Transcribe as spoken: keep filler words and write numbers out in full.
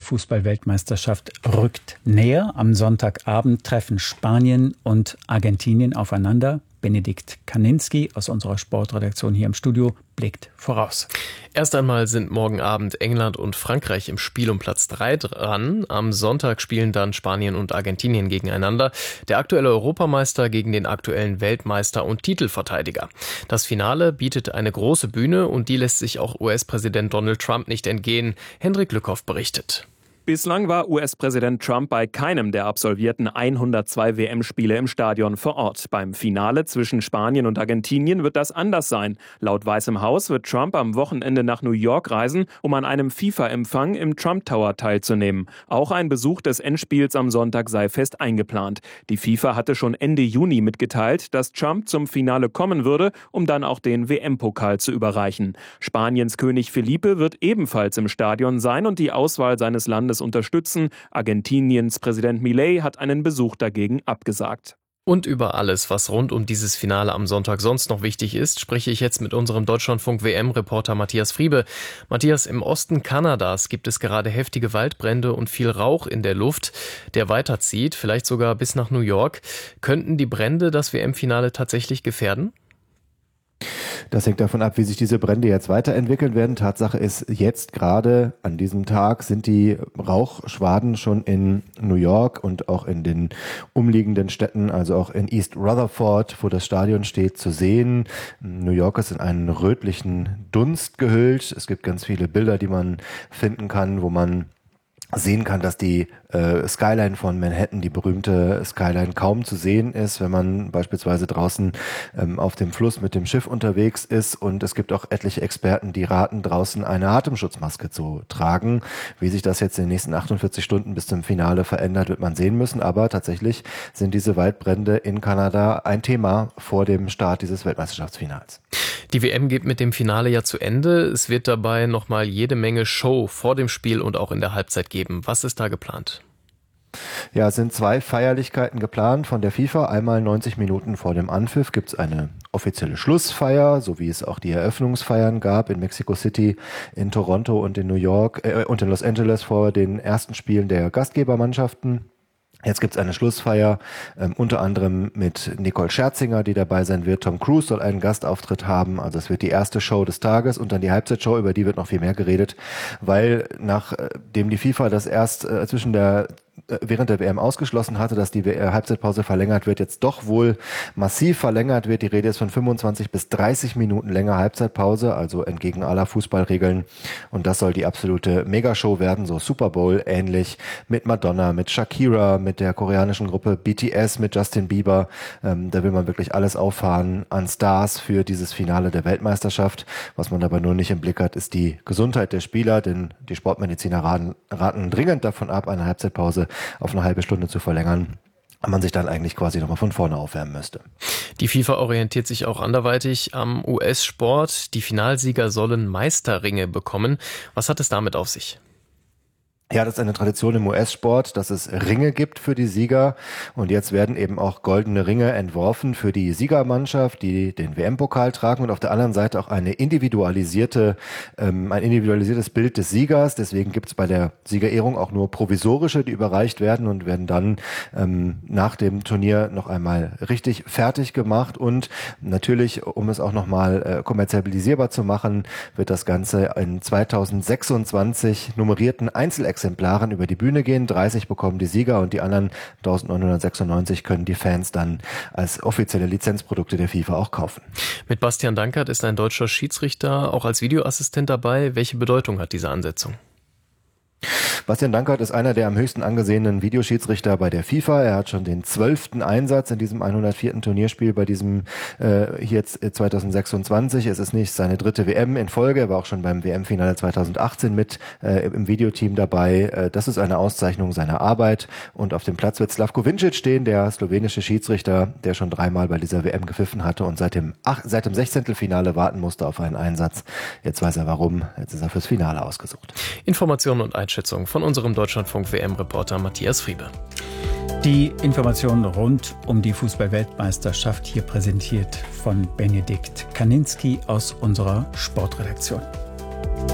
Fußball-Weltmeisterschaft rückt näher. Am Sonntagabend treffen Spanien und Argentinien aufeinander. Benedikt Kaninski aus unserer Sportredaktion hier im Studio blickt voraus. Erst einmal sind morgen Abend England und Frankreich im Spiel um Platz drei dran. Am Sonntag spielen dann Spanien und Argentinien gegeneinander. Der aktuelle Europameister gegen den aktuellen Weltmeister und Titelverteidiger. Das Finale bietet eine große Bühne und die lässt sich auch U S-Präsident Donald Trump nicht entgehen. Hendrik Lückhoff berichtet. Bislang war U S-Präsident Trump bei keinem der absolvierten hundertzwei W M-Spiele im Stadion vor Ort. Beim Finale zwischen Spanien und Argentinien wird das anders sein. Laut Weißem Haus wird Trump am Wochenende nach New York reisen, um an einem FIFA-Empfang im Trump Tower teilzunehmen. Auch ein Besuch des Endspiels am Sonntag sei fest eingeplant. Die FIFA hatte schon Ende Juni mitgeteilt, dass Trump zum Finale kommen würde, um dann auch den W M-Pokal zu überreichen. Spaniens König Felipe wird ebenfalls im Stadion sein und die Auswahl seines Landes unterstützen. Argentiniens Präsident Milei hat einen Besuch dagegen abgesagt. Und über alles, was rund um dieses Finale am Sonntag sonst noch wichtig ist, spreche ich jetzt mit unserem Deutschlandfunk-W M-Reporter Matthias Friebe. Matthias, im Osten Kanadas gibt es gerade heftige Waldbrände und viel Rauch in der Luft, der weiterzieht, vielleicht sogar bis nach New York. Könnten die Brände das W M-Finale tatsächlich gefährden? Das hängt davon ab, wie sich diese Brände jetzt weiterentwickeln werden. Tatsache ist, jetzt gerade an diesem Tag sind die Rauchschwaden schon in New York und auch in den umliegenden Städten, also auch in East Rutherford, wo das Stadion steht, zu sehen. New York ist in einen rötlichen Dunst gehüllt. Es gibt ganz viele Bilder, die man finden kann, wo man sehen kann, dass die äh, Skyline von Manhattan, die berühmte Skyline, kaum zu sehen ist, wenn man beispielsweise draußen ähm, auf dem Fluss mit dem Schiff unterwegs ist. Und es gibt auch etliche Experten, die raten, draußen eine Atemschutzmaske zu tragen. Wie sich das jetzt in den nächsten achtundvierzig Stunden bis zum Finale verändert, wird man sehen müssen. Aber tatsächlich sind diese Waldbrände in Kanada ein Thema vor dem Start dieses Weltmeisterschaftsfinals. Die W M geht mit dem Finale ja zu Ende. Es wird dabei nochmal jede Menge Show vor dem Spiel und auch in der Halbzeit geben. Was ist da geplant? Ja, es sind zwei Feierlichkeiten geplant von der FIFA. Einmal neunzig Minuten vor dem Anpfiff gibt es eine offizielle Schlussfeier, so wie es auch die Eröffnungsfeiern gab in Mexico City, in Toronto und in New York äh, und in Los Angeles vor den ersten Spielen der Gastgebermannschaften. Jetzt gibt's eine Schlussfeier, ähm, unter anderem mit Nicole Scherzinger, die dabei sein wird. Tom Cruise soll einen Gastauftritt haben. Also es wird die erste Show des Tages und dann die Halbzeitshow, über die wird noch viel mehr geredet, weil nachdem die FIFA das erst äh, zwischen der während der W M ausgeschlossen hatte, dass die Halbzeitpause verlängert wird, jetzt doch wohl massiv verlängert wird. Die Rede ist von fünfundzwanzig bis dreißig Minuten länger Halbzeitpause, also entgegen aller Fußballregeln. Und das soll die absolute Megashow werden, so Super Bowl ähnlich, mit Madonna, mit Shakira, mit der koreanischen Gruppe B T S, mit Justin Bieber. Ähm, da will man wirklich alles auffahren an Stars für dieses Finale der Weltmeisterschaft. Was man dabei nur nicht im Blick hat, ist die Gesundheit der Spieler, denn die Sportmediziner raten, raten dringend davon ab, eine Halbzeitpause auf eine halbe Stunde zu verlängern, wenn man sich dann eigentlich quasi nochmal von vorne aufwärmen müsste. Die FIFA orientiert sich auch anderweitig am U S-Sport. Die Finalsieger sollen Meisterringe bekommen. Was hat es damit auf sich? Ja, das ist eine Tradition im U S-Sport, dass es Ringe gibt für die Sieger. Und jetzt werden eben auch goldene Ringe entworfen für die Siegermannschaft, die den W M-Pokal tragen. Und auf der anderen Seite auch eine individualisierte, ähm, ein individualisiertes Bild des Siegers. Deswegen gibt es bei der Siegerehrung auch nur provisorische, die überreicht werden und werden dann ähm, nach dem Turnier noch einmal richtig fertig gemacht. Und natürlich, um es auch nochmal äh, kommerzialisierbar zu machen, wird das Ganze in zweitausendsechsundzwanzig nummerierten Einzelexemplaren Exemplaren über die Bühne gehen. dreißig bekommen die Sieger und die anderen neunzehnhundertsechsundneunzig können die Fans dann als offizielle Lizenzprodukte der FIFA auch kaufen. Mit Bastian Dankert ist ein deutscher Schiedsrichter auch als Videoassistent dabei. Welche Bedeutung hat diese Ansetzung? Bastian Dankert ist einer der am höchsten angesehenen Videoschiedsrichter bei der FIFA. Er hat schon den zwölften Einsatz in diesem hundertvierten Turnierspiel bei diesem äh, hier jetzt zweitausendsechsundzwanzig. Es ist nicht seine dritte W M in Folge. Er war auch schon beim W M-Finale zweitausendachtzehn mit äh, im Videoteam dabei. Äh, das ist eine Auszeichnung seiner Arbeit. Und auf dem Platz wird Slavko Vincic stehen, der slowenische Schiedsrichter, der schon dreimal bei dieser W M gepfiffen hatte und seit dem, ach, seit dem Sechzehntelfinale warten musste auf einen Einsatz. Jetzt weiß er warum. Jetzt ist er fürs Finale ausgesucht. Informationen und Einschätzungen von unserem Deutschlandfunk-W M-Reporter Matthias Friebe. Die Informationen rund um die Fußball-Weltmeisterschaft hier präsentiert von Benedikt Kaninski aus unserer Sportredaktion.